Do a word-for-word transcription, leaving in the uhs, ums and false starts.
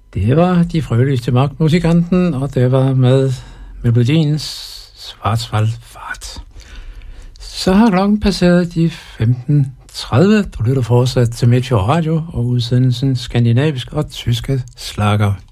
Det var De Frøligste Magtmusikanten, og det var med melodien Schwarzwaldfahrt. Så har klokken passeret de femten tredive. Du lytter fortsat til Meteor Radio og udsendelsen skandinavisk og tyske slager.